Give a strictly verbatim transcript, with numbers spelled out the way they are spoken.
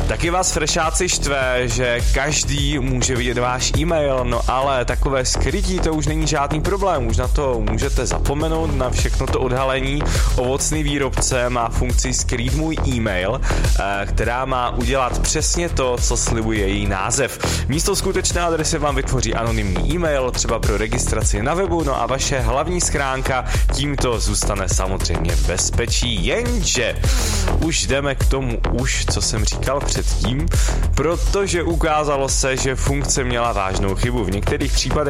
Taky vás frešáci štve, že každý může vidět váš e-mail, no ale takové skrytí to už není žádný problém, už na to můžete zapomenout, na všechno to odhalení. Ovocný výrobce má funkci skrýt můj e-mail, která má udělat přesně to, co slibuje její název. Místo skutečné adresy vám vytvoří anonymní e-mail, třeba pro registraci na webu, no a vaše hlavní schránka tímto zůstane samozřejmě v bezpečí, jenže už jdeme k tomu už, co jsem říkal předtím, protože ukázalo se, že funkce měla vážnou chybu. V některých případech